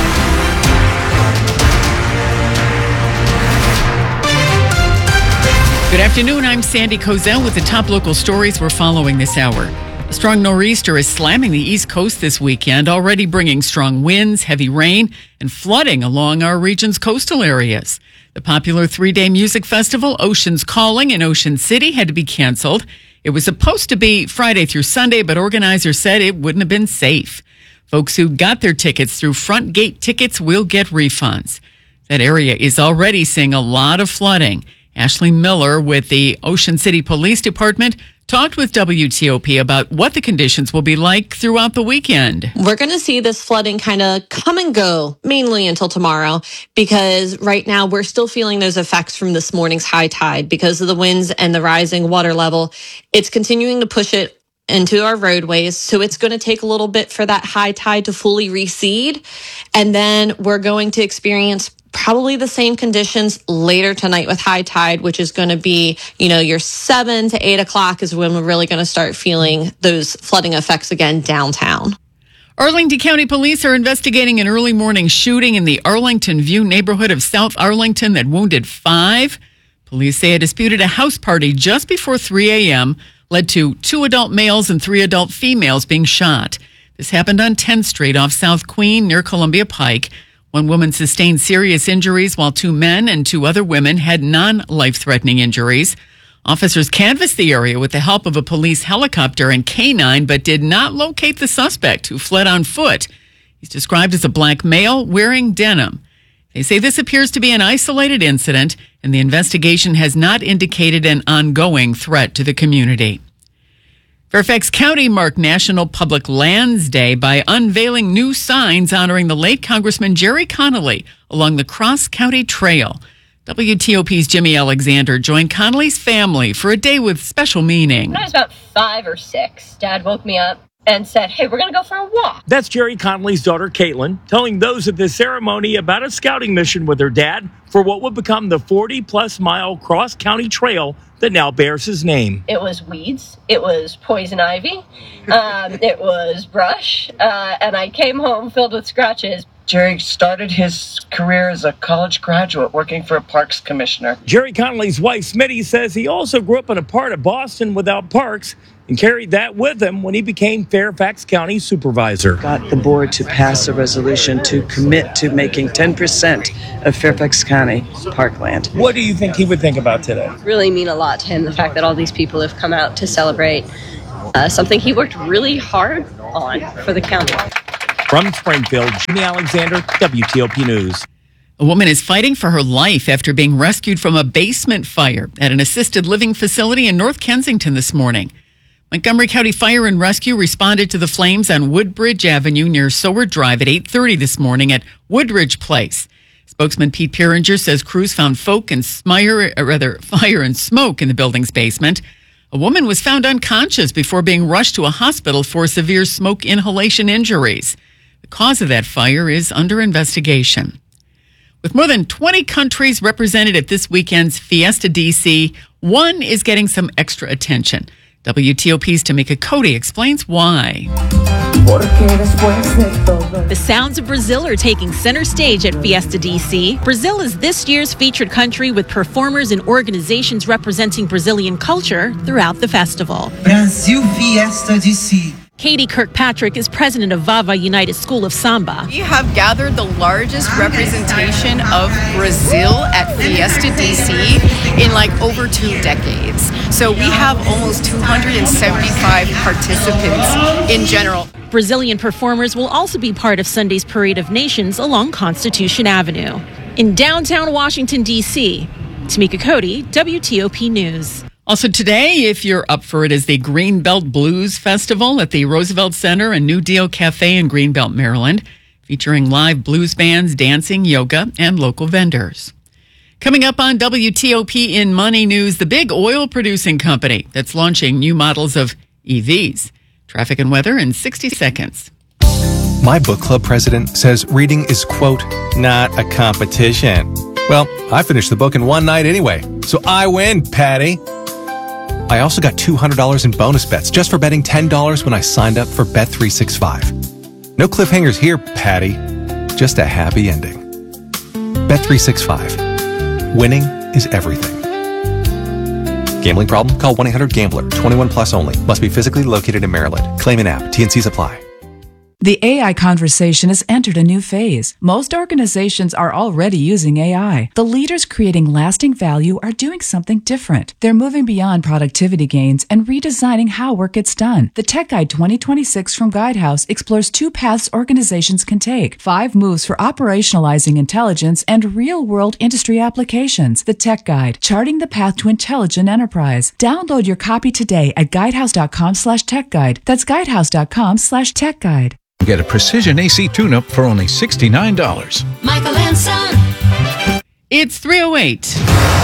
[SPEAKER 24] Good afternoon, I'm Sandy Kozel with the top local stories we're following this hour. A strong nor'easter is slamming the East Coast this weekend, already bringing strong winds, heavy rain, and flooding along our region's coastal areas. The popular 3-day music festival, Oceans Calling in Ocean City, had to be canceled. It was supposed to be Friday through Sunday, but organizers said it wouldn't have been safe. Folks who got their tickets through Front Gate Tickets will get refunds. That area is already seeing a lot of flooding. Ashley Miller with the Ocean City Police Department talked with WTOP about what the conditions will be like throughout the weekend.
[SPEAKER 25] We're going to see this flooding kind of come and go, mainly until tomorrow, because right now we're still feeling those effects from this morning's high tide because of the winds and the rising water level. It's continuing to push it into our roadways, so it's going to take a little bit for that high tide to fully recede, and then we're going to experience probably the same conditions later tonight with high tide, which is going to be, your 7 to 8 o'clock is when we're really going to start feeling those flooding effects again downtown.
[SPEAKER 24] Arlington County Police are investigating an early morning shooting in the Arlington View neighborhood of South Arlington that wounded 5. Police say a dispute at a house party just before 3 a.m. led to 2 adult males and 3 adult females being shot. This happened on 10th Street off South Queen near Columbia Pike. One woman sustained serious injuries while 2 men and 2 other women had non-life-threatening injuries. Officers canvassed the area with the help of a police helicopter and canine, but did not locate the suspect who fled on foot. He's described as a black male wearing denim. They say this appears to be an isolated incident, and the investigation has not indicated an ongoing threat to the community. Fairfax County marked National Public Lands Day by unveiling new signs honoring the late Congressman Jerry Connolly along the Cross County Trail. WTOP's Jimmy Alexander joined Connolly's family for a day with special meaning.
[SPEAKER 17] When I was about 5 or 6, Dad woke me up and said, "Hey, we're going to go for a walk."
[SPEAKER 18] That's Jerry Connolly's daughter, Caitlin, telling those at the ceremony about a scouting mission with her dad for what would become the 40-plus mile cross-county trail that now bears his name.
[SPEAKER 17] It was weeds. It was poison ivy. It was brush. And I came home filled with scratches.
[SPEAKER 5] Jerry started his career as a college graduate working for a parks commissioner.
[SPEAKER 18] Jerry Connolly's wife, Smitty, says he also grew up in a part of Boston without parks and carried that with him when he became Fairfax County supervisor.
[SPEAKER 5] Got the board to pass a resolution to commit to making 10% of Fairfax County parkland.
[SPEAKER 18] What do you think he would think about today?
[SPEAKER 17] Really mean a lot to him, the fact that all these people have come out to celebrate something he worked really hard on for the county.
[SPEAKER 18] From Springfield, Jimmy Alexander, WTOP News.
[SPEAKER 24] A woman is fighting for her life after being rescued from a basement fire at an assisted living facility in North Kensington this morning. Montgomery County Fire and Rescue responded to the flames on Woodbridge Avenue near Soward Drive at 8:30 this morning at Woodridge Place. Spokesman Pete Pieringer says crews found fire and smoke in the building's basement. A woman was found unconscious before being rushed to a hospital for severe smoke inhalation injuries. The cause of that fire is under investigation. With more than 20 countries represented at this weekend's Fiesta DC, one is getting some extra attention. WTOP's Tamika Cody explains why.
[SPEAKER 7] The sounds of Brazil are taking center stage at Fiesta DC. Brazil is this year's featured country with performers and organizations representing Brazilian culture throughout the festival.
[SPEAKER 8] Brasil Fiesta DC.
[SPEAKER 7] Katie Kirkpatrick is president of Vava United School of Samba.
[SPEAKER 10] We have gathered the largest representation of Brazil at Fiesta DC in over 2 decades. So we have almost 275 participants in general.
[SPEAKER 7] Brazilian performers will also be part of Sunday's Parade of Nations along Constitution Avenue. In downtown Washington, D.C., Tamika Cody, WTOP News.
[SPEAKER 24] Also today, if you're up for it, is the Greenbelt Blues Festival at the Roosevelt Center and New Deal Cafe in Greenbelt, Maryland, featuring live blues bands, dancing, yoga, and local vendors. Coming up on WTOP in Money News, the big oil-producing company that's launching new models of EVs. Traffic and weather in 60 seconds.
[SPEAKER 11] My book club president says reading is, quote, not a competition. Well, I finished the book in one night anyway, so I win, Patty. I also got $200 in bonus bets just for betting $10 when I signed up for Bet365. No cliffhangers here, Patty. Just a happy ending. Bet365. Winning is everything. Gambling problem? Call 1-800-GAMBLER. 21 plus only. Must be physically located in Maryland. Claim in app. T&Cs apply.
[SPEAKER 21] The AI conversation has entered a new phase. Most organizations are already using AI. The leaders creating lasting value are doing something different. They're moving beyond productivity gains and redesigning how work gets done. The Tech Guide 2026 from Guidehouse explores 2 paths organizations can take. 5 moves for operationalizing intelligence and real-world industry applications. The Tech Guide, charting the path to intelligent enterprise. Download your copy today at guidehouse.com/techguide. That's guidehouse.com/techguide.
[SPEAKER 26] Get a precision AC tune-up for only $69.
[SPEAKER 24] Michael and Son. It's 3:08.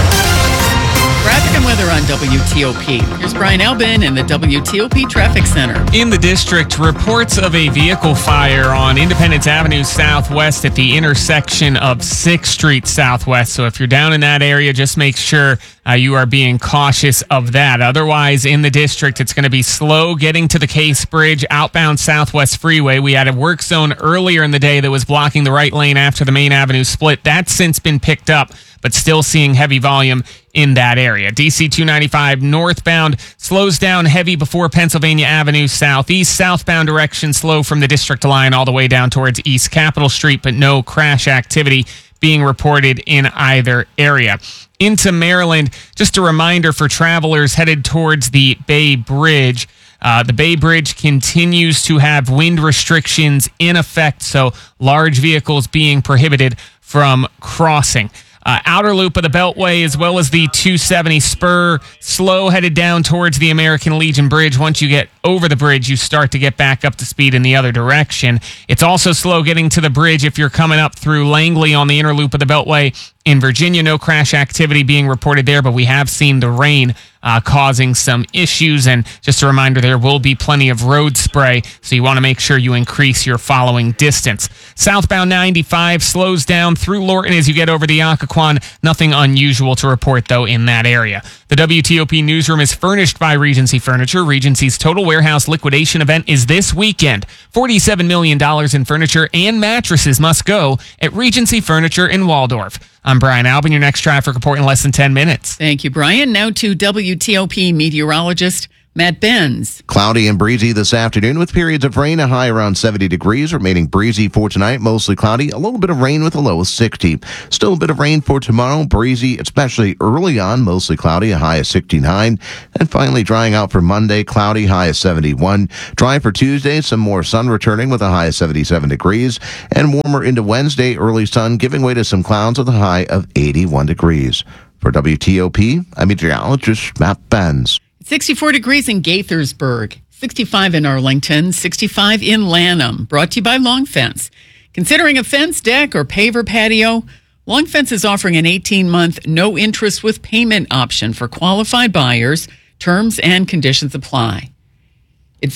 [SPEAKER 24] Traffic and weather on WTOP. Here's Brian Albin in the WTOP Traffic Center.
[SPEAKER 32] In the district, reports of a vehicle fire on Independence Avenue Southwest at the intersection of 6th Street Southwest. So if you're down in that area, just make sure you are being cautious of that. Otherwise, in the district, it's going to be slow getting to the Case Bridge outbound Southwest Freeway. We had a work zone earlier in the day that was blocking the right lane after the main avenue split. That's since been picked up, but still seeing heavy volume in that area. DC 295 northbound slows down heavy before Pennsylvania Avenue Southeast. Southbound direction slow from the district line all the way down towards East Capitol Street, but no crash activity being reported in either area. Into Maryland, just a reminder for travelers headed towards the Bay Bridge. The Bay Bridge continues to have wind restrictions in effect, so large vehicles being prohibited from crossing. Outer loop of the Beltway, as well as the 270 spur, slow headed down towards the American Legion Bridge. Once you get over the bridge, you start to get back up to speed in the other direction. It's also slow getting to the bridge if you're coming up through Langley on the inner loop of the Beltway in Virginia. No crash activity being reported there, but we have seen the rain causing some issues. And just a reminder, there will be plenty of road spray, so you want to make sure you increase your following distance. Southbound 95 slows down through Lorton as you get over the Occoquan. Nothing unusual to report, though, in that area. The WTOP newsroom is furnished by Regency Furniture. Regency's Total Warehouse liquidation event is this weekend. $47 million in furniture and mattresses must go at Regency Furniture in Waldorf. I'm Brian Albin, your next traffic report in less than 10 minutes.
[SPEAKER 24] Thank you, Brian. Now to WTOP meteorologist Matt Benz.
[SPEAKER 4] Cloudy and breezy this afternoon with periods of rain, a high around 70 degrees, remaining breezy for tonight, mostly cloudy, a little bit of rain with a low of 60. Still a bit of rain for tomorrow, breezy, especially early on, mostly cloudy, a high of 69. And finally drying out for Monday, cloudy, high of 71. Dry for Tuesday, some more sun returning with a high of 77 degrees. And warmer into Wednesday, early sun giving way to some clouds with a high of 81 degrees. For WTOP, I'm meteorologist Matt Benz.
[SPEAKER 24] 64 degrees in Gaithersburg, 65 in Arlington, 65 in Lanham. Brought to you by Long Fence. Considering a fence, deck, or paver patio, Long Fence is offering an 18-month no interest with payment option for qualified buyers. Terms and conditions apply. It's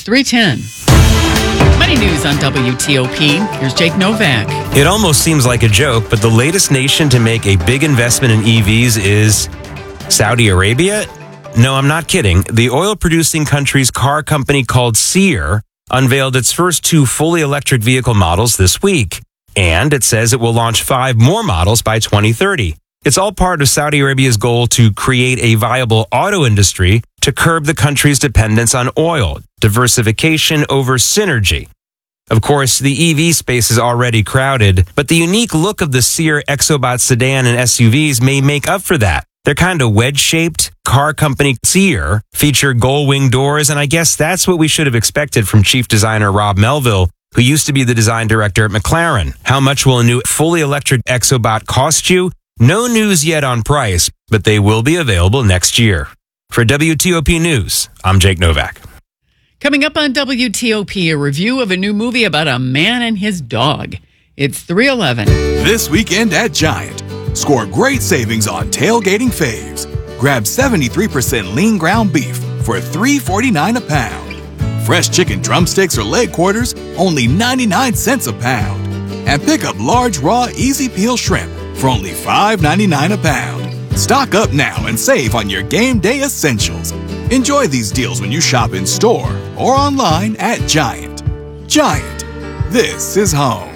[SPEAKER 24] 3:10. Money news on WTOP. Here's Jake Novak.
[SPEAKER 1] It almost seems like a joke, but the latest nation to make a big investment in EVs is Saudi Arabia. No, I'm not kidding. The oil-producing country's car company called Seer unveiled its first 2 fully electric vehicle models this week. And it says it will launch 5 more models by 2030. It's all part of Saudi Arabia's goal to create a viable auto industry to curb the country's dependence on oil, diversification over synergy. Of course, the EV space is already crowded, but the unique look of the Seer Exobot sedan and SUVs may make up for that. They're kind of wedge-shaped. Car company Seer feature gull-wing doors, and I guess that's what we should have expected from chief designer Rob Melville, who used to be the design director at McLaren. How much will a new fully electric Exobot cost you? No news yet on price, but they will be available next year. For WTOP News, I'm Jake Novak.
[SPEAKER 24] Coming up on WTOP, a review of a new movie about a man and his dog. It's 3:11.
[SPEAKER 3] This weekend at Giant. Score great savings on tailgating faves. Grab 73% lean ground beef for $3.49 a pound. Fresh chicken drumsticks or leg quarters, only 99 cents a pound. And pick up large raw easy peel shrimp for only $5.99 a pound. Stock up now and save on your game day essentials. Enjoy these deals when you shop in store or online at Giant. Giant, this is home.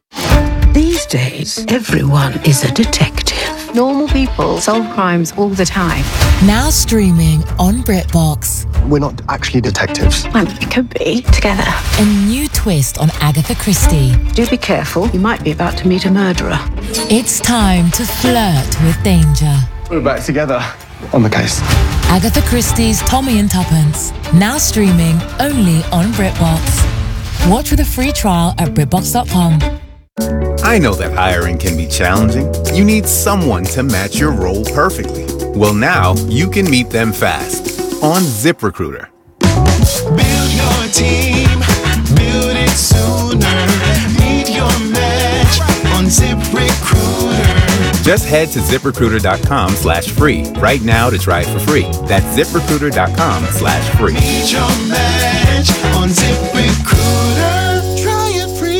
[SPEAKER 12] These days, everyone is a detective.
[SPEAKER 13] Normal people solve crimes all the time.
[SPEAKER 14] Now streaming on BritBox.
[SPEAKER 15] We're not actually detectives.
[SPEAKER 13] Well, we could be together.
[SPEAKER 14] A new twist on Agatha Christie.
[SPEAKER 13] Do be careful. You might be about to meet a murderer.
[SPEAKER 14] It's time to flirt with danger.
[SPEAKER 15] We're back together on the case.
[SPEAKER 14] Agatha Christie's Tommy and Tuppence. Now streaming only on BritBox. Watch with a free trial at BritBox.com.
[SPEAKER 16] I know that hiring can be challenging. You need someone to match your role perfectly. Well, now you can meet them fast on ZipRecruiter.
[SPEAKER 27] Build your team, build it sooner. Meet your match on ZipRecruiter.
[SPEAKER 16] Just head to ZipRecruiter.com/free right now to try it for free. That's ZipRecruiter.com/free.
[SPEAKER 27] Meet your match on ZipRecruiter. Try it free.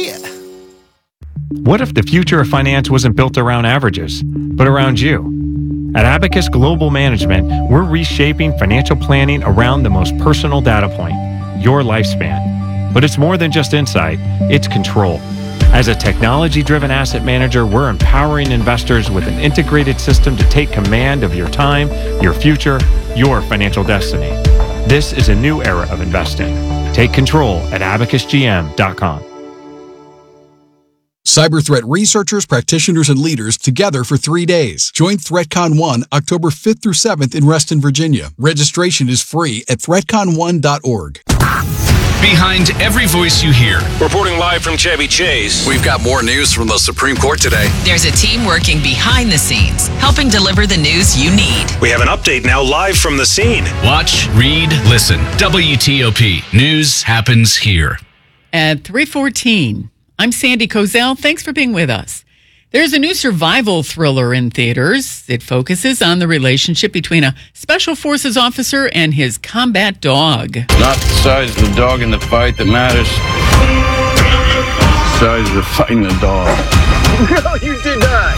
[SPEAKER 11] What if the future of finance wasn't built around averages, but around you? At Abacus Global Management, we're reshaping financial planning around the most personal data point, your lifespan. But it's more than just insight, it's control. As a technology-driven asset manager, we're empowering investors with an integrated system to take command of your time, your future, your financial destiny. This is a new era of investing. Take control at abacusgm.com.
[SPEAKER 28] Cyber threat researchers, practitioners, and leaders together for 3 days. Join ThreatCon 1 October 5th through 7th in Reston, Virginia. Registration is free at threatcon1.org.
[SPEAKER 9] Behind every voice you hear.
[SPEAKER 29] Reporting live from Chevy Chase.
[SPEAKER 30] We've got more news from the Supreme Court today.
[SPEAKER 6] There's a team working behind the scenes, helping deliver the news you need.
[SPEAKER 29] We have an update now live from the scene.
[SPEAKER 9] Watch, read, listen. WTOP. News happens here.
[SPEAKER 24] At 3:14. I'm Sandy Kozel. Thanks for being with us. There's a new survival thriller in theaters. It focuses on the relationship between a Special Forces officer and his combat dog.
[SPEAKER 2] Not the size of the dog in the fight that matters. The size of the fight in the dog.
[SPEAKER 27] No, you did not.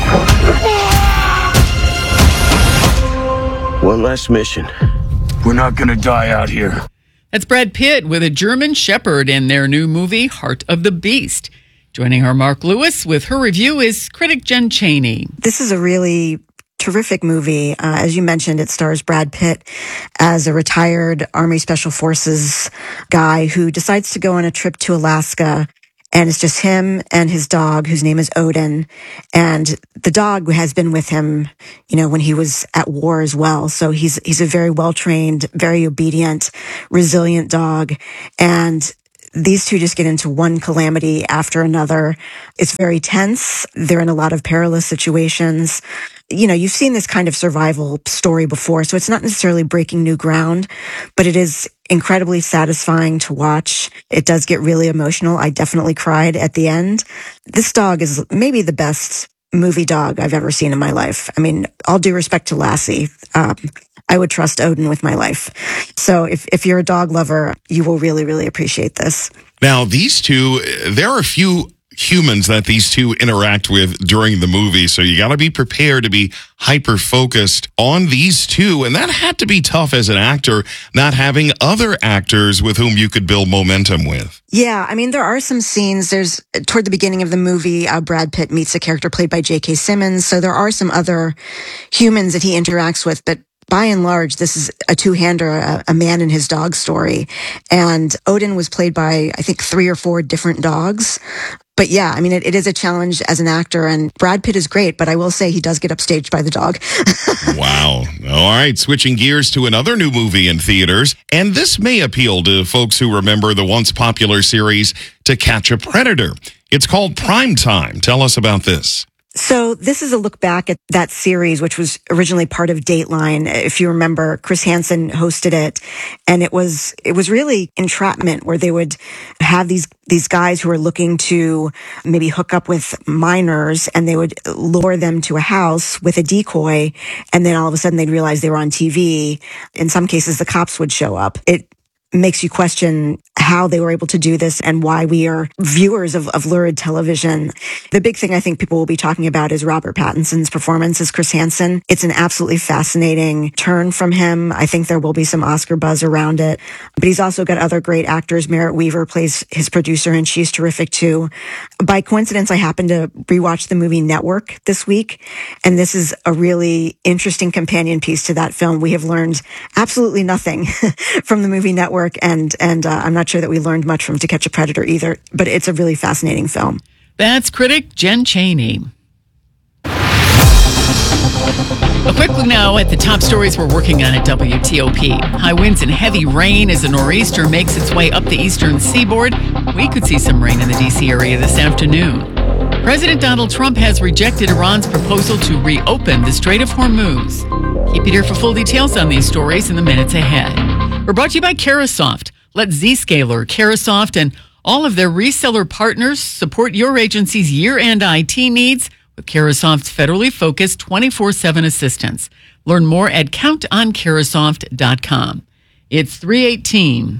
[SPEAKER 2] One last mission. We're not gonna die out here.
[SPEAKER 24] That's Brad Pitt with a German Shepherd in their new movie, Heart of the Beast. Joining our Mark Lewis with her review is critic Jen Chaney.
[SPEAKER 5] This is a really terrific movie. As you mentioned, it stars Brad Pitt as a retired Army Special Forces guy who decides to go on a trip to Alaska. And it's just him and his dog, whose name is Odin. And the dog has been with him, when he was at war as well. So he's a very well-trained, very obedient, resilient dog. And these two just get into one calamity after another. It's very tense. They're in a lot of perilous situations. You've seen this kind of survival story before, so it's not necessarily breaking new ground, but it is incredibly satisfying to watch. It does get really emotional. I definitely cried at the end. This dog is maybe the best movie dog I've ever seen in my life. I mean, all due respect to Lassie, I would trust Odin with my life. So if you're a dog lover, you will really, really appreciate this.
[SPEAKER 8] Now, these two, there are a few humans that these two interact with during the movie, so you got to be prepared to be hyper-focused on these two, and that had to be tough as an actor, not having other actors with whom you could build momentum with.
[SPEAKER 5] Yeah, I mean, there are some scenes. Toward the beginning of the movie, Brad Pitt meets a character played by J.K. Simmons, so there are some other humans that he interacts with, but by and large, this is a two-hander, a man and his dog story. And Odin was played by, I think, 3 or 4 different dogs. But yeah, I mean, it is a challenge as an actor, and Brad Pitt is great, but I will say he does get upstaged by the dog.
[SPEAKER 8] Wow. All right, switching gears to another new movie in theaters, and this may appeal to folks who remember the once popular series To Catch a Predator. It's called Primetime. Tell us about this.
[SPEAKER 5] So this is a look back at that series, which was originally part of Dateline. If you remember, Chris Hansen hosted it, and it was really entrapment, where they would have these guys who are looking to maybe hook up with minors, and they would lure them to a house with a decoy, and then all of a sudden they'd realize they were on TV. In some cases, the cops would show up. It makes you question how they were able to do this and why we are viewers of lurid television. The big thing I think people will be talking about is Robert Pattinson's performance as Chris Hansen. It's an absolutely fascinating turn from him. I think there will be some Oscar buzz around it. But he's also got other great actors. Merritt Weaver plays his producer, and she's terrific too. By coincidence, I happened to rewatch the movie Network this week, and this is a really interesting companion piece to that film. We have learned absolutely nothing from the movie Network, and I'm not sure that we learned much from To Catch a Predator either, but it's a really fascinating film.
[SPEAKER 24] That's critic Jen Chaney. A quick look now at the top stories we're working on at WTOP. High winds and heavy rain as a nor'easter makes its way up the eastern seaboard. We could see some rain in the D.C. area this afternoon. President Donald Trump has rejected Iran's proposal to reopen the Strait of Hormuz. Keep it here for full details on these stories in the minutes ahead. We're brought to you by Carasoft. Let Zscaler, Carasoft, and all of their reseller partners support your agency's year-end IT needs with Carasoft's federally focused 24/7 assistance. Learn more at countoncarasoft.com. It's 3:18.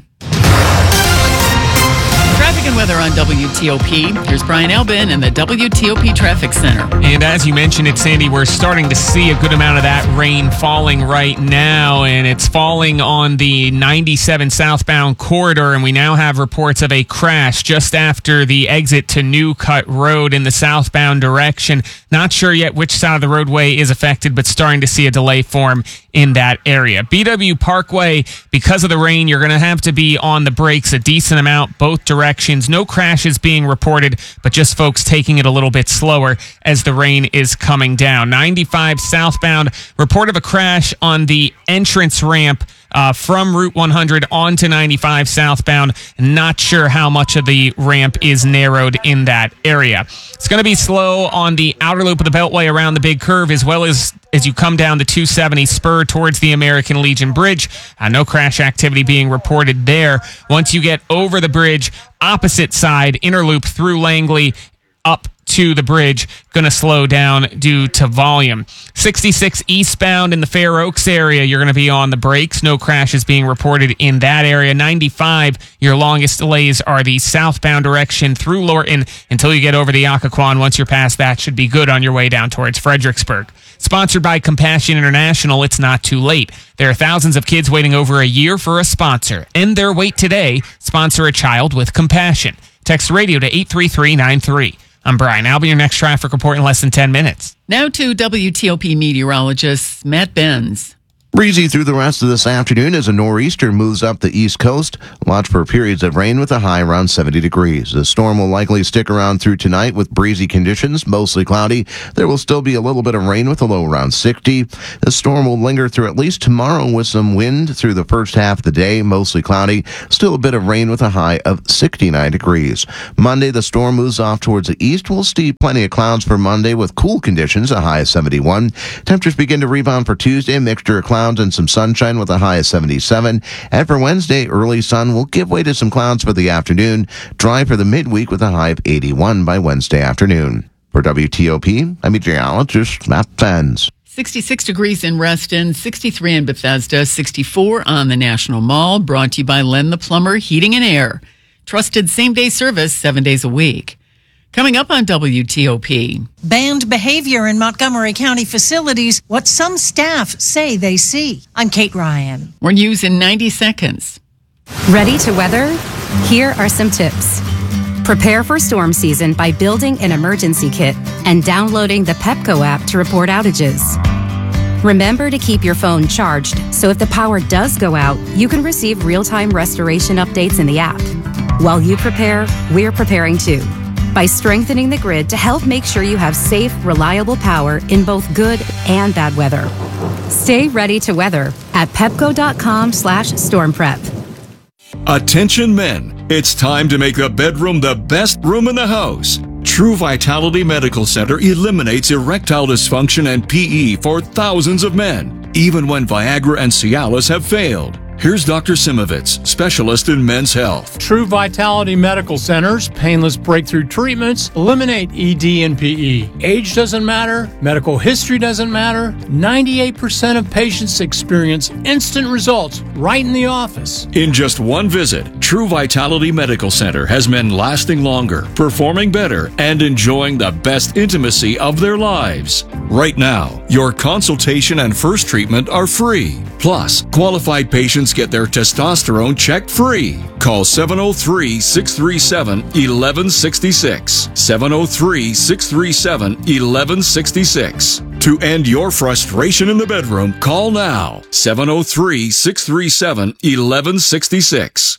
[SPEAKER 24] Traffic and weather on WTOP. Here's Brian Albin and the WTOP Traffic Center.
[SPEAKER 32] And as you mentioned it, Sandy, we're starting to see a good amount of that rain falling right now, and it's falling on the 97 southbound corridor, and we now have reports of a crash just after the exit to New Cut Road in the southbound direction. Not sure yet which side of the roadway is affected, but starting to see a delay form in that area. BW Parkway, because of the rain, you're going to have to be on the brakes a decent amount, both directions. No crashes being reported, but just folks taking it a little bit slower as the rain is coming down. 95 southbound, report of a crash on the entrance ramp from Route 100 onto 95 southbound. Not sure how much of the ramp is narrowed in that area. It's going to be slow on the outer loop of the Beltway around the big curve, as well as you come down the 270 spur towards the American Legion Bridge. No crash activity being reported there. Once you get over the bridge, opposite side, inner loop through Langley, up to the bridge going to slow down due to volume. 66 eastbound in the Fair Oaks area, you're going to be on the brakes. No crashes being reported in that area. 95, your longest delays are the southbound direction through Lorton until you get over the Occoquan. Once you're past that, should be good on your way down towards Fredericksburg. Sponsored by Compassion International, it's not too late. There are thousands of kids waiting over a year for a sponsor. End their wait today. Sponsor a child with compassion. Text radio to 83393. I'm Brian. I'll be your next traffic report in less than 10 minutes.
[SPEAKER 24] Now to WTOP meteorologist Matt Benz.
[SPEAKER 4] Breezy through the rest of this afternoon as a nor'easter moves up the east coast. Watch for periods of rain with a high around 70 degrees. The storm will likely stick around through tonight with breezy conditions, mostly cloudy. There will still be a little bit of rain with a low around 60. The storm will linger through at least tomorrow with some wind through the first half of the day, mostly cloudy. Still a bit of rain with a high of 69 degrees. Monday, the storm moves off towards the east. We'll see plenty of clouds for Monday with cool conditions, a high of 71. Temperatures begin to rebound for Tuesday, a mixture of clouds and some sunshine with a high of 77. And for Wednesday, early sun will give way to some clouds for the afternoon. Dry for the midweek with a high of 81 by Wednesday afternoon. For WTOP, I'm meteorologist Matt Benz.
[SPEAKER 24] 66 degrees in Reston, 63 in Bethesda, 64 on the National Mall. Brought to you by Len the Plumber Heating and Air. Trusted same-day service 7 days a week. Coming up on WTOP.
[SPEAKER 7] Banned behavior in Montgomery County facilities, what some staff say they see. I'm Kate Ryan.
[SPEAKER 24] More news in 90 seconds.
[SPEAKER 10] Ready to weather? Here are some tips. Prepare for storm season by building an emergency kit and downloading the Pepco app to report outages. Remember to keep your phone charged so if the power does go out, you can receive real-time restoration updates in the app. While you prepare, we're preparing too, by strengthening the grid to help make sure you have safe, reliable power in both good and bad weather. Stay ready to weather at pepco.com/stormprep.
[SPEAKER 17] Attention men, it's time to make the bedroom the best room in the house. True Vitality Medical Center eliminates erectile dysfunction and PE for thousands of men, even when Viagra and Cialis have failed. Here's Dr. Simovitz, specialist in men's health.
[SPEAKER 18] True Vitality Medical Center's painless breakthrough treatments eliminate ED and PE. Age doesn't matter. Medical history doesn't matter. 98% of patients experience instant results right in the office.
[SPEAKER 17] In just one visit, True Vitality Medical Center has men lasting longer, performing better, and enjoying the best intimacy of their lives. Right now, your consultation and first treatment are free. Plus, qualified patients get their testosterone checked free. Call 703-637-1166. 703-637-1166. To end your frustration in the bedroom, call now. 703-637-1166.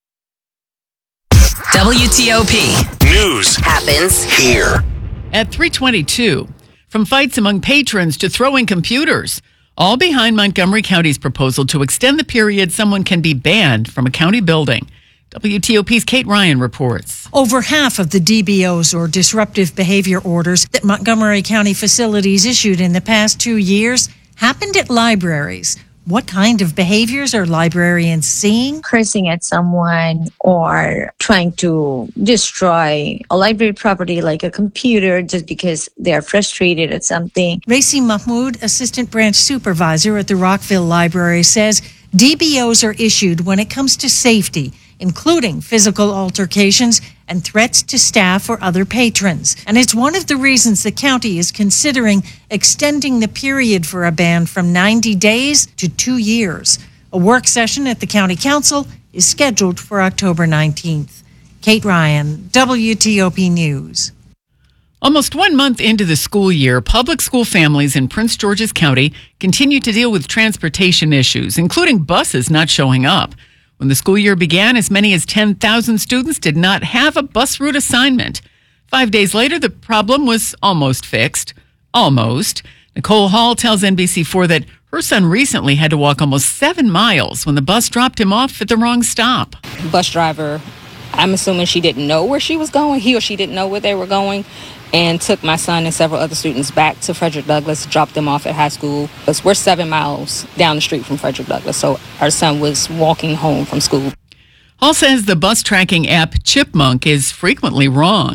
[SPEAKER 6] WTOP.
[SPEAKER 29] News
[SPEAKER 6] happens
[SPEAKER 29] here.
[SPEAKER 24] At 3:22, from fights among patrons to throwing computers, all behind Montgomery County's proposal to extend the period someone can be banned from a county building. WTOP's Kate Ryan reports.
[SPEAKER 7] Over half of the DBOs, or disruptive behavior orders, that Montgomery County facilities issued in the past 2 years happened at libraries. What kind of behaviors are librarians seeing?
[SPEAKER 19] Cursing at someone or trying to destroy a library property like a computer just because they are frustrated at something.
[SPEAKER 7] Raisi Mahmoud, assistant branch supervisor at the Rockville Library, says DBOs are issued when it comes to safety, including physical altercations and threats to staff or other patrons. And it's one of the reasons the county is considering extending the period for a ban from 90 days to 2 years. A work session at the county council is scheduled for October 19th. Kate Ryan, WTOP News.
[SPEAKER 24] Almost 1 month into the school year, public school families in Prince George's County continue to deal with transportation issues, including buses not showing up. When the school year began, as many as 10,000 students did not have a bus route assignment. 5 days later, the problem was almost fixed. Almost. Nicole Hall tells NBC4 that her son recently had to walk almost 7 miles when the bus dropped him off at the wrong stop.
[SPEAKER 20] Bus driver, I'm assuming she didn't know where she was going. He or she didn't know where they were going, and took my son and several other students back to Frederick Douglass, dropped them off at high school. We're 7 miles down the street from Frederick Douglass, so our son was walking home from school.
[SPEAKER 24] Hall says the bus tracking app Chipmunk is frequently wrong.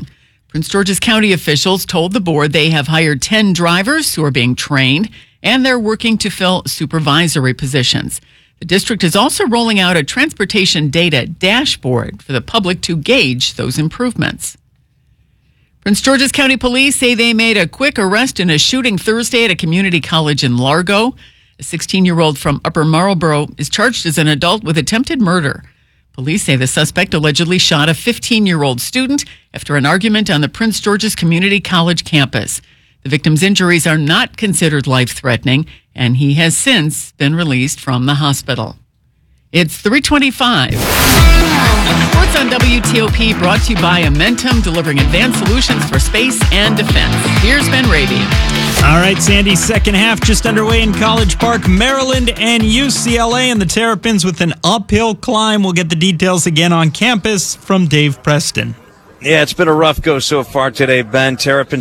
[SPEAKER 24] Prince George's County officials told the board they have hired 10 drivers who are being trained, and they're working to fill supervisory positions. The district is also rolling out a transportation data dashboard for the public to gauge those improvements. Prince George's County Police say they made a quick arrest in a shooting Thursday at a community college in Largo. A 16-year-old from Upper Marlboro is charged as an adult with attempted murder. Police say the suspect allegedly shot a 15-year-old student after an argument on the Prince George's Community College campus. The victim's injuries are not considered life-threatening, and he has since been released from the hospital. It's 3:25. Sports on WTOP brought to you by Amentum, delivering advanced solutions for space and defense. Here's Ben Raby.
[SPEAKER 1] All right, Sandy, second half just underway in College Park, Maryland and UCLA, and the Terrapins with an uphill climb. We'll get the details again on campus from Dave Preston.
[SPEAKER 3] Yeah, it's been a rough go so far today, Ben. Terrapins